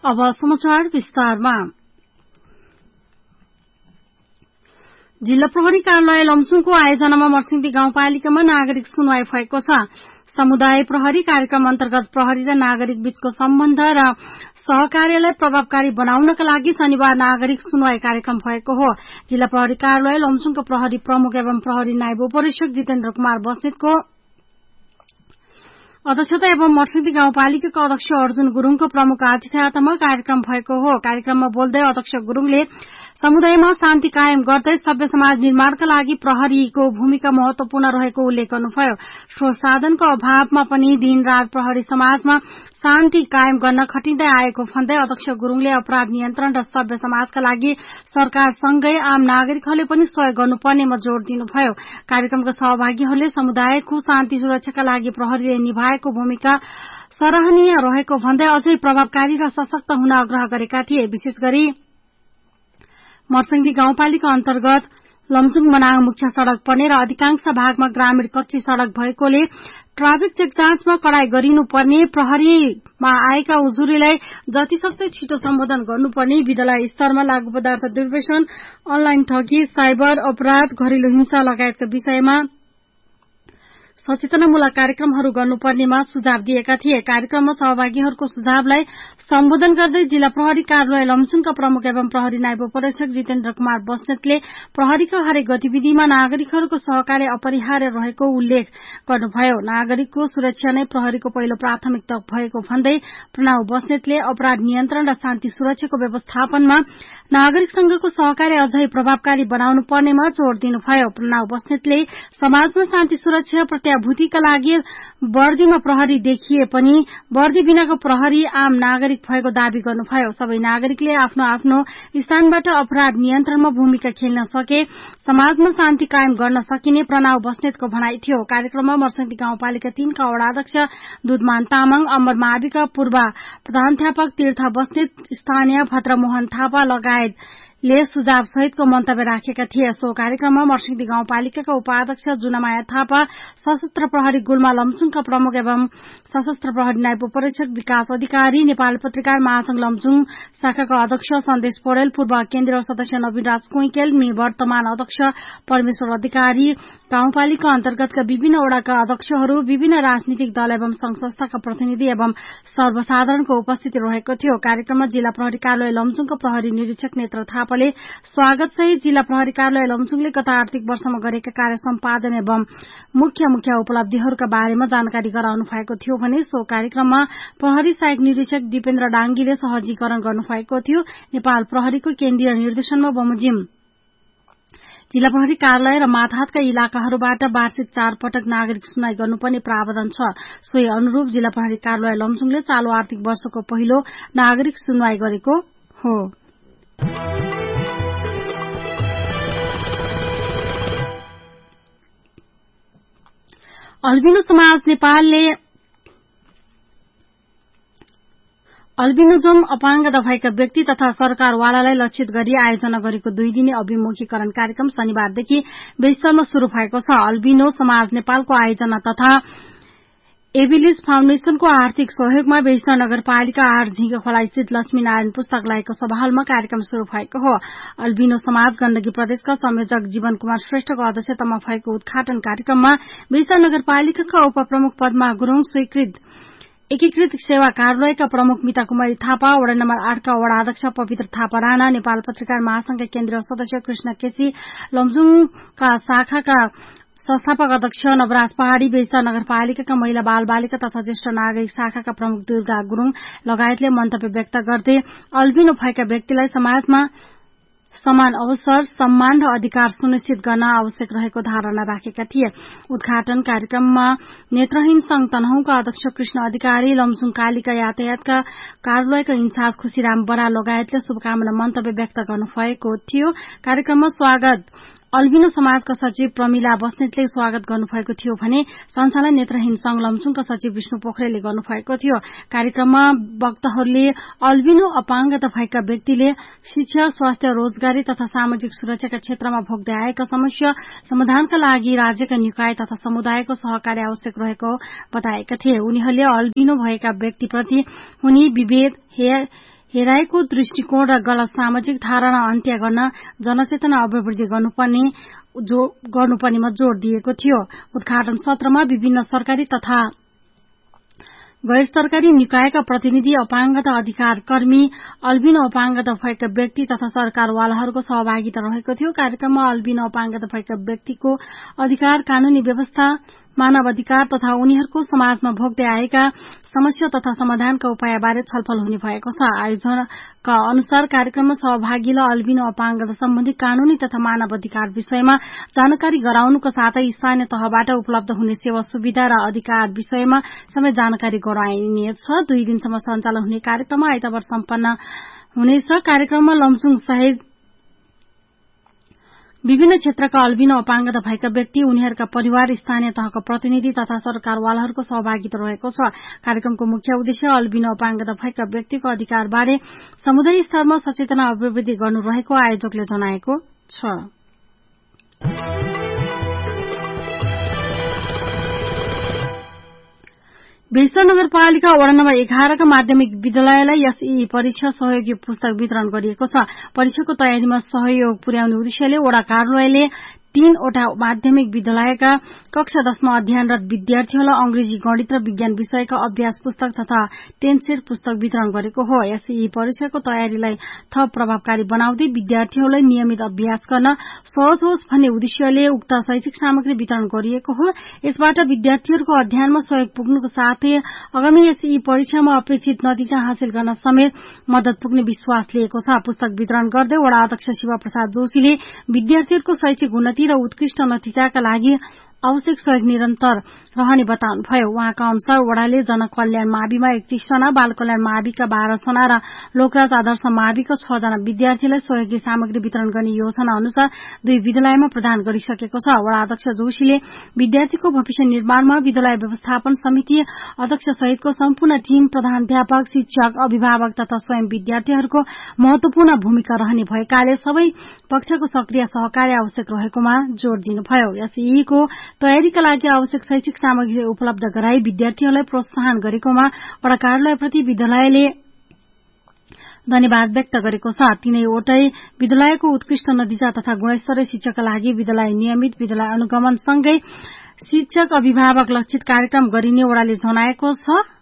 अब समाचार विस्तारमा। जिल्ला प्रहरी कार्यालय लमचुङको आयोजनामा मर्सिङदी गाउँपालिकामा नागरिक सुनवाई भएको छ। समुदाय प्रहरी कार्यक्रम अन्तर्गत प्रहरी र नागरिक बीचको सम्बन्ध र सहकार्यलाई प्रभावकारी बनाउनका लागि शनिबार नागरिक सुनवाई कार्यक्रम भएको हो। जिल्ला प्रहरी कार्यालय लमचुङको प्रहरी प्रमुख एवं प्रहरी नायब उपरीक्षक जितेन्द्र कुमार बस्नेतको अध्यक्षता एवं मर्सिङदी गाउँपालिकाको अध्यक्ष अर्जुन गुरूङको प्रमुख आतिथ्यतामा कार्यक्रम भएको हो। कार्यक्रममा बोल्दै अध्यक्ष गुरूङले समुदायमा शान्ति कायम गर्दै सभ्य समाज निर्माणका लागि प्रहरीको भूमिका महत्वपूर्ण रहेको उल्लेख गर्नुभयो। स्रोत साधनको अभावमा पनि दिनरात प्रहरी समाजमा शान्ति कायम गर्न खटिँदै आएको भन्दै अध्यक्ष गुरूङले अपराध नियन्त्रण र सभ्य समाजका लागि सरकारसँगै आम नागरिकहरूले पनि सहयोग गर्नुपर्नेमा जोड़ दिनुभयो। कार्यक्रमका सहभागीहरूले समुदायको शान्ति सुरक्षाका लागि प्रहरीले निभाएको भूमिका सराहनीय रहेको भन्दै अझै प्रभावकारी र सशक्त हुन आग्रह गरेका थिए। विशेष गरी मर्सिङदी गाउँपालिका अन्तर्गत लमचुङ मनाङ मुख्य सड़क पर्ने र अधिकांश भागमा ग्रामीण कच्ची सड़क भएकोले ट्राफिक चेक जाँचमा कडाई गरिनुपर्ने, प्रहरीमा आएका उजुरीलाई जतिसक्दो छिटो सम्बोधन गर्नुपर्ने, विद्यालय स्तरमा लागू पदार्थ दुर्व्यसन, अनलाइन ठगी, साइबर अपराध, घरेलु हिंसा लगायतका विषयमा सचेतनामूलक कार्यक्रमहरू गर्नुपर्नेमा सुझाव दिएका थिए। कार्यक्रममा सहभागीहरूको सुझावलाई सम्बोधन गर्दै जिल्ला प्रहरी कार्यालय लमचुङका प्रमुख एवं प्रहरी नायब उपरीक्षक जितेन्द्र कुमार बस्नेतले प्रहरीका हरेक गतिविधिमा नागरिकहरूको सहकार्य अपरिहार्य रहेको उल्लेख गर्नुभयो। नागरिकको सुरक्षा नै प्रहरीको पहिलो प्राथमिकता भएको भन्दै प्रणव बस्नेतले अपराध नियन्त्रण र शान्ति सुरक्षाको व्यवस्थापनमा नागरिकसँगको सहकार्य अझै प्रभावकारी बनाउनु पर्नेमा जोड़ दिनुभयो। प्रणव बस्नेतले समाजमा शान्ति सुरक्षा प्रत्याभूतिका लागि वर्दीमा प्रहरी देखिए पनि वर्दी बिनाको प्रहरी आम नागरिक भएको दावी गर्नुभयो। सबै नागरिकले आफ्नो आफ्नो स्थानबाट अपराध नियन्त्रणमा भूमिका खेल्न सके समाजमा शान्ति कायम गर्न सकिने प्रणव बस्नेतको भनाई थियो। कार्यक्रममा मर्सिङदी गाउँपालिका 3 का वडाध्यक्ष दुधमान तामाङ, अमर माविका पूर्व प्रधानाध्यापक तीर्थ बस्नेत, स्थानीय भद्रमोहन थापा लगायतले सुझाव सहितको मन्तव्य राखेका थिए। सो कार्यक्रममा मर्सिङदी गाउँपालिकाका उपाध्यक्ष जुनामाया थापा, सशस्त्र प्रहरी गुल्मा लमचुङका प्रमुख एवं सशस्त्र प्रहरी नायब उपरीक्षक विकास अधिकारी, नेपाल पत्रकार महासंघ लमचुङ शाखाका अध्यक्ष सन्देश पौडेल, पूर्व केन्द्रीय सदस्य नवीन राज कुइकेल, वर्तमान अध्यक्ष परमेश्वर अधिकारी, गाउँपालिका अन्तर्गतका विभिन्न वडाका अध्यक्षहरू, विभिन्न राजनीतिक दल एवं संघ संस्थाका प्रतिनिधि एवं सर्वसाधारणको उपस्थिति रहेको थियो। कार्यक्रममा जिल्ला प्रहरी कार्यालय लमचुङको प्रहरी निरीक्षक नेत्र थापाले स्वागत सहित जिल्ला प्रहरी कार्यालय लमचुङले गत आर्थिक वर्षमा गरेका कार्य सम्पादन एवं मुख्य उपलब्धिहरूका बारेमा जानकारी गराउनु भएको थियो भने सो कार्यक्रममा प्रहरी सहायक निरीक्षक दिपेन्द्र डाङ्गीले सहजीकरण गर्नुभएको थियो। नेपाल प्रहरीको केन्द्रीय निर्देशनमा बमोजिम जिल्ला प्रहरी कार्यालय र मातहतका इलाकाहरूबाट वार्षिक 4 पटक नागरिक सुनवाई गर्नुपर्ने प्रावधान छ। सोही अनुरूप जिल्ला प्रहरी कार्यालय लमचुङले चालू आर्थिक वर्षको पहिलो नागरिक सुनवाई गरेको हो। अल्बिनो समाज नेपालले अल्बिनिजम अपाङ्गता भएका व्यक्ति तथा सरकारवालालाई लक्षित गरी आयोजना गरेको 2 दिने अभिमुखीकरण कार्यक्रम शनिबारदेखि बेस्तरमा शुरू भएको छ। अल्बिनो समाज नेपालको आयोजना तथा एबिलिज फाउन्डेशनको आर्थिक सहयोगमा बेस्तर नगरपालिका 8 झिंगे खोला स्थित लक्ष्मीनारायण पुस्तकालयको सभाहालमा कार्यक्रम शुरू भएको हो। अल्बिनो समाज गण्डकी प्रदेशका संयोजक जीवन कुमार श्रेष्ठको अध्यक्षतामा भएको उद्घाटन कार्यक्रममा बेस्तर नगरपालिकाका उपप्रमुख पद्मा गुरूङ, स्वीकृत एकीकृत सेवा कार्यालयका प्रमुख मिता कुमारी थापा, वडा नम्बर 8 का वडाध्यक्ष पवित्र थापा राणा, नेपाल पत्रकार महासंघका केन्द्रीय सदस्य कृष्ण केसी, लमजुङका शाखाका संस्थापक अध्यक्ष नवराज पहाड़ी, बेस्तर नगरपालिकाका महिला बाल बालिका तथा ज्येष्ठ नागरिक शाखाका प्रमुख दुर्गा गुरूङ लगायतले मन्तव्य व्यक्त गर्दै अल्बिनो भएका व्यक्तिलाई समाजमा समान अवसर, सम्मान र अधिकार सुनिश्चित गर्न आवश्यक रहेको धारणा राखेका थिए। उद्घाटन कार्यक्रममा नेत्रहीन संघ तनहुँका अध्यक्ष कृष्ण अधिकारी, लमजुङ कालिका यातायातका कार्यालयका इन्चार्ज खुशीराम बराल लगायतले शुभकामना मन्तव्य व्यक्त गर्नुभएको थियो। कार्यक्रममा स्वागत अल्बिनो समाजका सचिव प्रमिला बस्नेतले स्वागत गर्नुभएको थियो भने सञ्चालन नेत्रहीन संघ लमजुङका सचिव विष्णु पोखरेलले गर्नुभएको थियो। कार्यक्रममा वक्ताहरूले अल्बिनो अपाङ्गता भएका व्यक्तिले शिक्षा, स्वास्थ्य, रोजगारी तथा सामाजिक सुरक्षाका क्षेत्रमा भोग्दै आएका समस्या समाधानका लागि राज्यका निकाय तथा समुदायको सहकार्य आवश्यक रहेको बताएका थिए। उनीहरूले अल्बिनो भएका व्यक्तिप्रति हुने विभेद, हेराएको दृष्टिकोण र गलत सामाजिक धारणा अन्त्य गर्न जनचेतना अभिवृद्धि गर्नुपर्नेमा जोड़ दिएको थियो। उद्घाटन सत्रमा विभिन्न सरकारी तथा गैर सरकारी निकायका प्रतिनिधि, अपाङ्गता अधिकार कर्मी, अल्बिनो अपाङ्गता भएका व्यक्ति तथा सरकारवालाहरूको सहभागिता रहेको थियो। कार्यक्रममा अल्बिनो अपाङ्गता भएका व्यक्तिको अधिकार, कानूनी व्यवस्था, मानव अधिकार तथा उनीहरूको समाजमा भोग्दै आएका समस्या तथा समाधानका उपायबारे छलफल हुने भएको छ। आयोजनका अनुसार कार्यक्रममा सहभागीलाई अल्बिनो अपाङ्गता सम्बन्धी कानूनी तथा मानव अधिकार विषयमा जानकारी गराउनुको साथै स्थानीय तहबाट उपलब्ध हुने सेवा सुविधा र अधिकार विषयमा समेत जानकारी गराइनेछ। 2 दिनसम्म सञ्चालन हुने कार्यक्रममा आइतबार सम्पन्न हुनेछ। कार्यक्रममा लमजुङ सहित विभिन्न क्षेत्रका अल्बिनो अपाङ्गता भएका व्यक्ति, उनीहरूका परिवार, स्थानीय तहका प्रतिनिधि तथा सरकारवालाहरूको सहभागिता रहेको छ। कार्यक्रमको मुख्य उद्देश्य अल्बिनो अपाङ्गता भएका व्यक्तिको अधिकारबारे समुदाय स्तरमा सचेतना अभिवृद्धि गर्नु रहेको आयोजकले जनाएको छ। बेलसर नगरपालिका वडा नम्बर 11 का माध्यमिक विद्यालयलाई एसईई परीक्षा सहयोगी पुस्तक वितरण गरिएको छ। परीक्षाको तयारीमा सहयोग पुर्याउने उद्देश्यले वडा कार्यालयले 3वटा माध्यमिक विद्यालयका कक्षा 10 मा अध्ययनरत विद्यार्थीहरूलाई अंग्रेजी, गणित र विज्ञान विषयका अभ्यास पुस्तक तथा 10 सेट पुस्तक वितरण गरेको हो। एसईई परीक्षाको तयारीलाई थप प्रभावकारी बनाउँदै विद्यार्थीहरूलाई नियमित अभ्यास गर्न सहज होस् भन्ने उद्देश्यले उक्त शैक्षिक सामग्री वितरण गरिएको हो। यसबाट विद्यार्थीहरूको अध्ययनमा सहयोग पुग्नुको साथै आगामी एसईई परीक्षामा अपेक्षित नतिजा हासिल गर्न समेत मद्दत पुग्ने विश्वास लिएको छ। पुस्तक वितरण गर्दै वडा अध्यक्ष शिवप्रसाद जोशीले विद्यार्थीहरूको शैक्षिक उन्नति र उत्कृष्ट नतिजाका लागि आवश्यक सहयोग निरन्तर रहने बताउनुभयो। उहाँका अनुसार वडाले जनकल्याण माविमा 31 जना, बाल कल्याण माविका 12 जना र लोकराज आदर्श माविका 6 जना विद्यार्थीलाई सहयोगी सामग्री वितरण गर्ने योजना अनुसार 2 विद्यालयमा प्रदान गरिसकेको छ। वडा अध्यक्ष जोशीले विद्यार्थीको भविष्य निर्माणमा विद्यालय व्यवस्थापन समिति अध्यक्ष सहितको सम्पूर्ण टीम, प्रधानाध्यापक, शिक्षक, अभिभावक तथा स्वयं विद्यार्थीहरूको महत्वपूर्ण भूमिका रहने भएकाले सबै पक्षको सक्रिय सहकार्य आवश्यक रहेकोमा जोड़ दिनुभयो। एसईईको तयारीका लागि आवश्यक शैक्षिक सामग्री उपलब्ध गराई विद्यार्थीहरूलाई प्रोत्साहन गरेकोमा वडा कार्यालयप्रति विद्यालयले धन्यवाद व्यक्त गरेको छ। तीनैवटै विद्यालयको उत्कृष्ट नतिजा तथा गुणस्तरीय शिक्षाका लागि विद्यालय नियमित विद्यालय अनुगमन सँगै शिक्षक, अभिभावक लक्षित कार्यक्रम गरिने वडाले जनाएको छ।